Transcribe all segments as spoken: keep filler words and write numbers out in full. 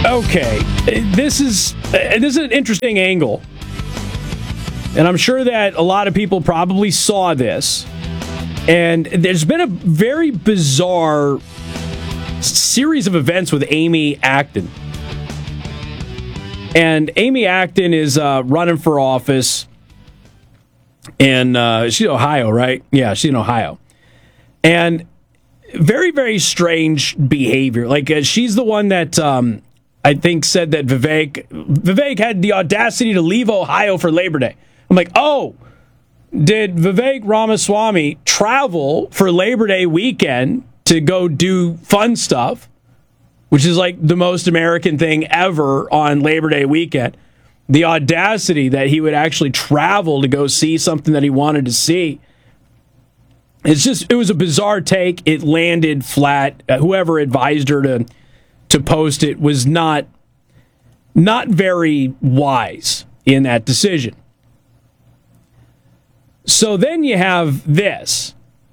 Okay, this is this is an interesting angle, and I'm sure that a lot of people probably saw this. And there's been a very bizarre series of events with Amy Acton. And Amy Acton is uh, running for office in uh, she's Ohio, right? Yeah, she's in Ohio. And very, very strange behavior. Like uh, she's the one that um, I think said that Vivek Vivek had the audacity to leave Ohio for Labor Day. I'm like, oh, did Vivek Ramaswamy travel for Labor Day weekend to go do fun stuff, which is like the most American thing ever on Labor Day weekend? The audacity that he would actually travel to go see something that he wanted to see. It's just, it was a bizarre take. It landed flat. Uh, whoever advised her to to post it was not not very wise in that decision. So then you have this.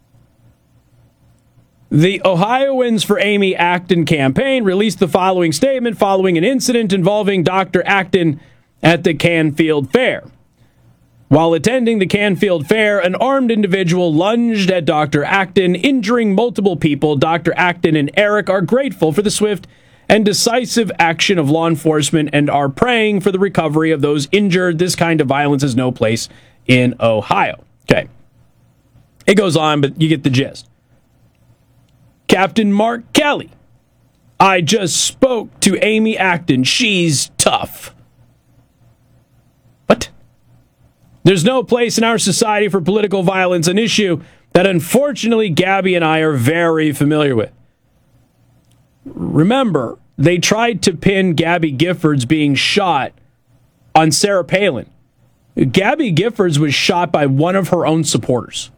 The Ohioans for Amy Acton campaign released the following statement following an incident involving Doctor Acton at the Canfield Fair. While attending the Canfield Fair, an armed individual lunged at Doctor Acton, injuring multiple people. Doctor Acton and Eric are grateful for the swift and decisive action of law enforcement and are praying for the recovery of those injured. This kind of violence has no place in Ohio. Okay. It goes on, but you get the gist. Captain Mark Kelly. I just spoke to Amy Acton. She's tough. What? There's no place in our society for political violence, an issue that unfortunately Gabby and I are very familiar with. Remember, they tried to pin Gabby Giffords being shot on Sarah Palin. Gabby Giffords was shot by one of her own supporters.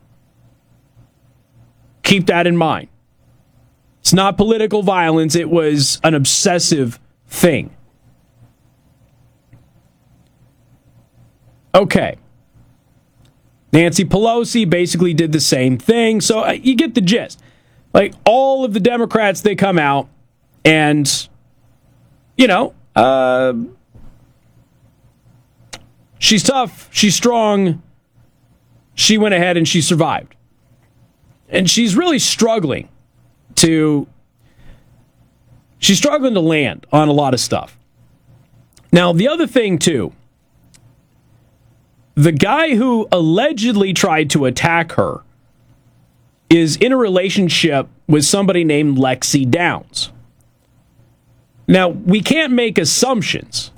Keep that in mind. It's not political violence. It was an obsessive thing. Okay. Nancy Pelosi basically did the same thing. So uh, you get the gist. Like, all of the Democrats, they come out and, you know, uh, she's tough, she's strong, she went ahead and she survived. And she's really struggling to, she's struggling to land on a lot of stuff. Now, the other thing, too, the guy who allegedly tried to attack her is in a relationship with somebody named Lexi Downs. Now, we can't make assumptions,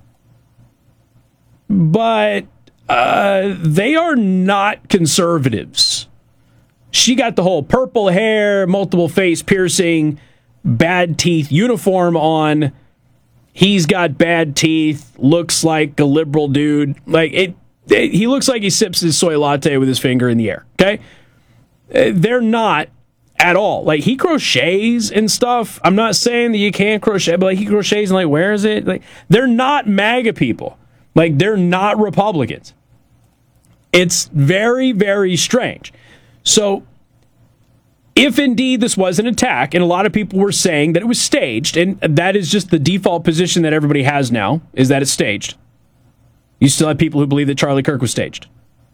but uh, they are not conservatives. She got the whole purple hair, multiple face piercing, bad teeth uniform on. He's got bad teeth, looks like a liberal dude. Like it, it he looks like he sips his soy latte with his finger in the air, okay? They're not at all. Like, he crochets and stuff. I'm not saying that you can't crochet, but like he crochets and like wears it. Like, they're not MAGA people. Like, they're not Republicans. It's very, very strange. So, if indeed this was an attack, and a lot of people were saying that it was staged, and that is just the default position that everybody has now, is that it's staged. You still have people who believe that Charlie Kirk was staged.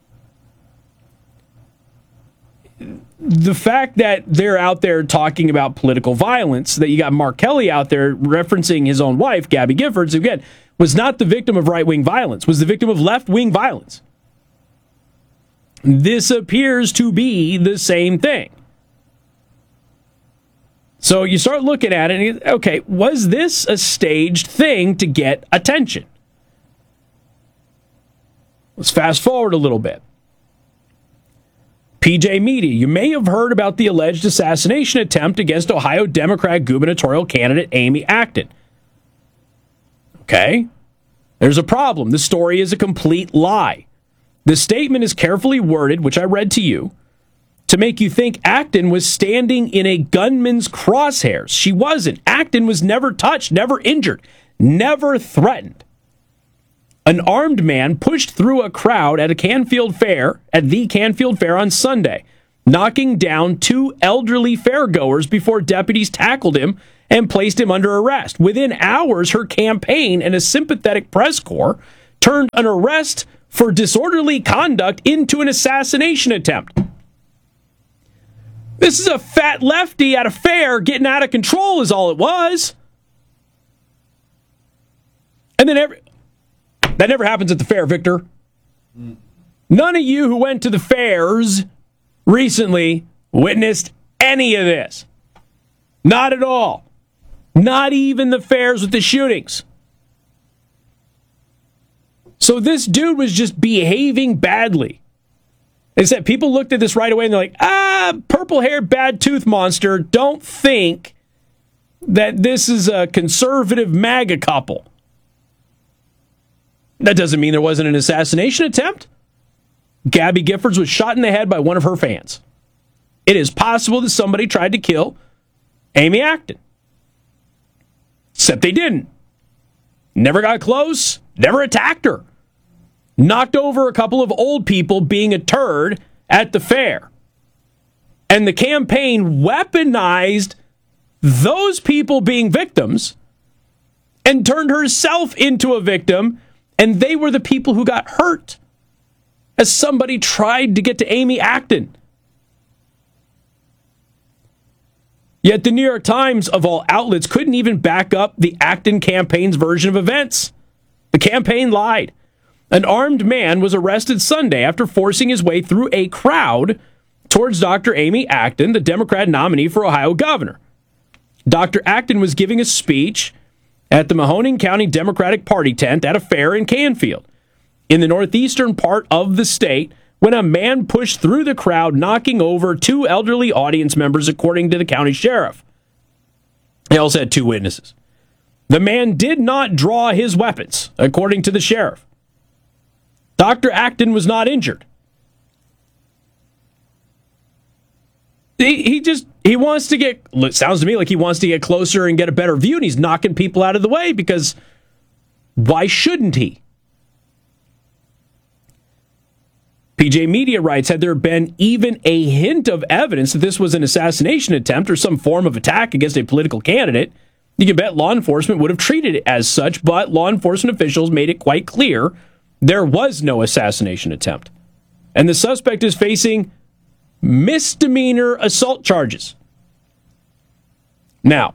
The fact that they're out there talking about political violence, that you got Mark Kelly out there referencing his own wife, Gabby Giffords, again, was not the victim of right-wing violence, was the victim of left-wing violence. This appears to be the same thing. So you start looking at it, and okay, was this a staged thing to get attention? Let's fast forward a little bit. P J Media, you may have heard about the alleged assassination attempt against Ohio Democrat gubernatorial candidate Amy Acton. Okay, there's a problem. The story is a complete lie. The statement is carefully worded, which I read to you, to make you think Acton was standing in a gunman's crosshairs. She wasn't. Acton was never touched, never injured, never threatened. An armed man pushed through a crowd at a Canfield Fair, at the Canfield Fair on Sunday. knocking down two elderly fairgoers before deputies tackled him and placed him under arrest. Within hours, her campaign and a sympathetic press corps turned an arrest for disorderly conduct into an assassination attempt. This is a fat lefty at a fair getting out of control is all it was. And then every, that never happens at the fair, Victor. None of you who went to the fairs recently witnessed any of this. Not at all. Not even the fairs with the shootings. So this dude was just behaving badly. They said people looked at this right away and they're like, ah, purple-haired bad tooth monster, don't think that this is a conservative MAGA couple. That doesn't mean there wasn't an assassination attempt. Gabby Giffords was shot in the head by one of her fans. It is possible that somebody tried to kill Amy Acton. Except they didn't. Never got close, never attacked her. Knocked over a couple of old people being a turd at the fair. And the campaign weaponized those people being victims and turned herself into a victim, and they were the people who got hurt as somebody tried to get to Amy Acton. Yet the New York Times, of all outlets, couldn't even back up the Acton campaign's version of events. The campaign lied. An armed man was arrested Sunday after forcing his way through a crowd towards Doctor Amy Acton, the Democrat nominee for Ohio governor. Doctor Acton was giving a speech at the Mahoning County Democratic Party tent at a fair in Canfield, in the northeastern part of the state, when a man pushed through the crowd, knocking over two elderly audience members, according to the county sheriff. He also had two witnesses. The man did not draw his weapons, according to the sheriff. Doctor Acton was not injured. He, he just, he wants to get, it sounds to me like he wants to get closer and get a better view, and he's knocking people out of the way because why shouldn't he? P J Media writes, had there been even a hint of evidence that this was an assassination attempt or some form of attack against a political candidate, you can bet law enforcement would have treated it as such, but law enforcement officials made it quite clear there was no assassination attempt. And the suspect is facing misdemeanor assault charges. Now,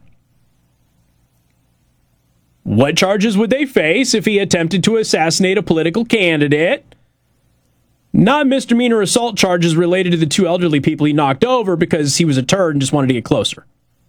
what charges would they face if he attempted to assassinate a political candidate? Not misdemeanor assault charges related to the two elderly people he knocked over because he was a turd and just wanted to get closer.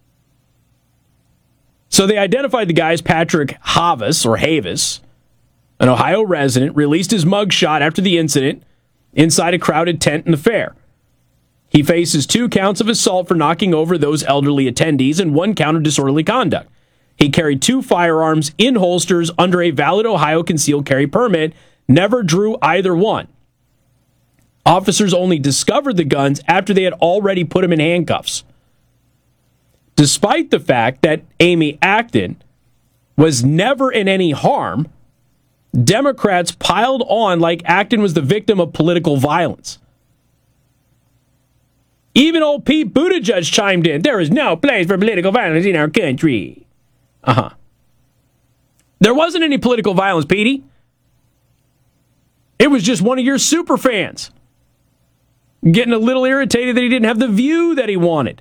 So they identified the guy as Patrick Havis, or Havis, an Ohio resident, released his mugshot after the incident inside a crowded tent in the fair. He faces two counts of assault for knocking over those elderly attendees and one count of disorderly conduct. He carried two firearms in holsters under a valid Ohio concealed carry permit, never drew either one. Officers only discovered the guns after they had already put him in handcuffs. Despite the fact that Amy Acton was never in any harm, Democrats piled on like Acton was the victim of political violence. Even old Pete Buttigieg chimed in. There is no place for political violence in our country. Uh-huh. There wasn't any political violence, Petey. It was just one of your super fans getting a little irritated that he didn't have the view that he wanted.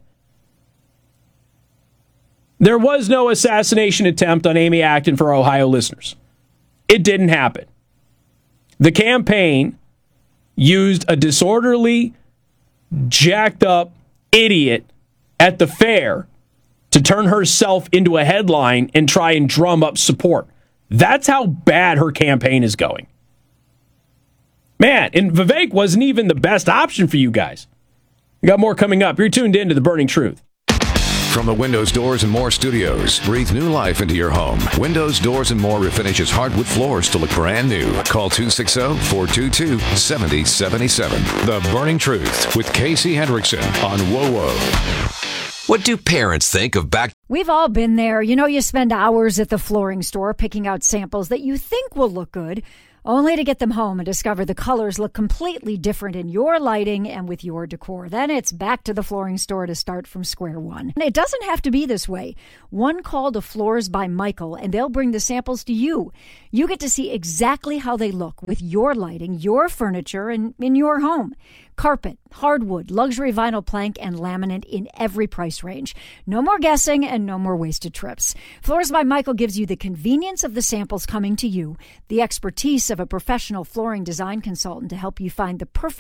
There was no assassination attempt on Amy Acton for our Ohio listeners. It didn't happen. The campaign used a disorderly, jacked up idiot at the fair to turn herself into a headline and try and drum up support. That's how bad her campaign is going. Man, and Vivek wasn't even the best option for you guys. We got more coming up. You're tuned in to The Burning Truth. From the Windows, Doors, and More studios, breathe new life into your home. Windows, Doors, and More refinishes hardwood floors to look brand new. Call two six zero, four two two, seven zero seven seven. The Burning Truth with Casey Hendrickson on W O W O. What do parents think of back? We've all been there. You know, you spend hours at the flooring store picking out samples that you think will look good, only to get them home and discover the colors look completely different in your lighting and with your decor. Then it's back to the flooring store to start from square one. And it doesn't have to be this way. One call to Floors by Michael, and they'll bring the samples to you. You get to see exactly how they look with your lighting, your furniture, and in your home. Carpet, hardwood, luxury vinyl plank, and laminate in every price range. No more guessing and no more wasted trips. Floors by Michael gives you the convenience of the samples coming to you, the expertise of a professional flooring design consultant to help you find the perfect